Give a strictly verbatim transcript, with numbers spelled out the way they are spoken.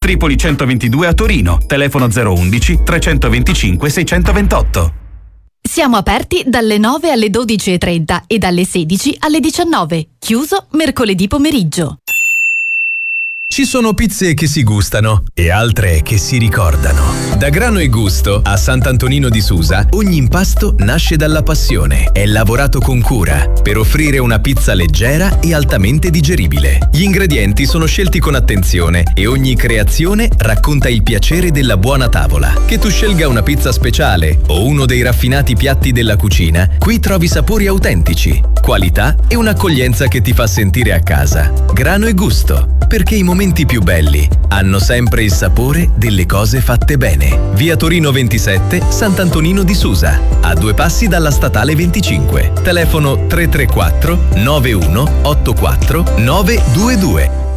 Tripoli centoventidue a Torino, telefono zero undici trecentoventicinque seicentoventotto. Siamo aperti dalle nove alle dodici e trenta e dalle sedici alle diciannove. Chiuso mercoledì pomeriggio. Ci sono pizze che si gustano e altre che si ricordano. Da Grano e Gusto a Sant'Antonino di Susa ogni impasto nasce dalla passione. È lavorato con cura per offrire una pizza leggera e altamente digeribile. Gli ingredienti sono scelti con attenzione e ogni creazione racconta il piacere della buona tavola. Che tu scelga una pizza speciale o uno dei raffinati piatti della cucina, qui trovi sapori autentici, qualità e un'accoglienza che ti fa sentire a casa. Grano e Gusto, perché i momenti più belli hanno sempre il sapore delle cose fatte bene. Via Torino ventisette, Sant'Antonino di Susa, a due passi dalla statale venticinque. Telefono tre tre quattro nove uno otto quattro nove due due.